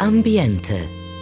Ambiente.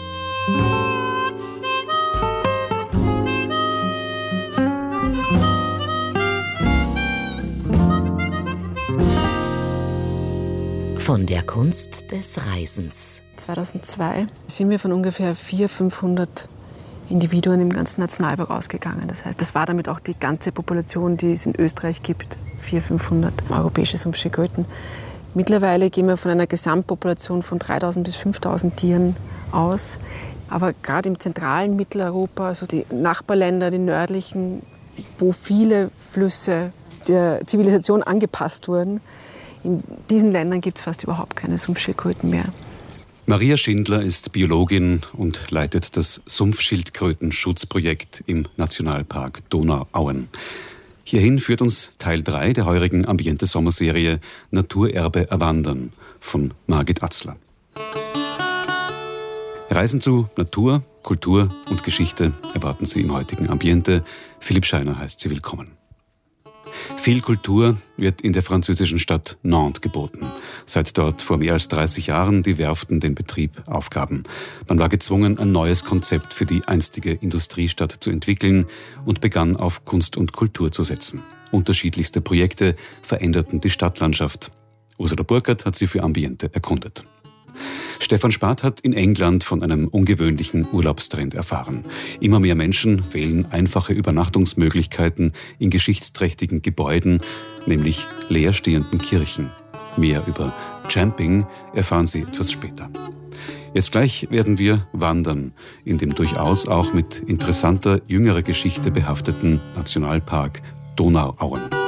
Von der Kunst des Reisens. 2002 sind wir von ungefähr 400-500 Individuen im ganzen Nationalpark ausgegangen. Das heißt, das war damit auch die ganze Population, die es in Österreich gibt. 400-500 europäische Sumpfschildkröten. Mittlerweile gehen wir von einer Gesamtpopulation von 3.000 bis 5.000 Tieren aus. Aber gerade im zentralen Mitteleuropa, also die Nachbarländer, die nördlichen, wo viele Flüsse der Zivilisation angepasst wurden, in diesen Ländern gibt es fast überhaupt keine Sumpfschildkröten mehr. Maria Schindler ist Biologin und leitet das Sumpfschildkrötenschutzprojekt im Nationalpark Donauauen. Hierhin führt uns Teil 3 der heurigen Ambiente-Sommerserie Naturerbe erwandern von Margit Atzler. Reisen zu Natur, Kultur und Geschichte erwarten Sie im heutigen Ambiente. Philipp Scheiner heißt Sie willkommen. Viel Kultur wird in der französischen Stadt Nantes geboten. Seit dort vor mehr als 30 Jahren die Werften den Betrieb aufgaben. Man war gezwungen, ein neues Konzept für die einstige Industriestadt zu entwickeln und begann auf Kunst und Kultur zu setzen. Unterschiedlichste Projekte veränderten die Stadtlandschaft. Ursula Burkhardt hat sie für Ambiente erkundet. Stefan Spath hat in England von einem ungewöhnlichen Urlaubstrend erfahren. Immer mehr Menschen wählen einfache Übernachtungsmöglichkeiten in geschichtsträchtigen Gebäuden, nämlich leerstehenden Kirchen. Mehr über Camping erfahren Sie etwas später. Jetzt gleich werden wir wandern in dem durchaus auch mit interessanter jüngerer Geschichte behafteten Nationalpark Donauauen.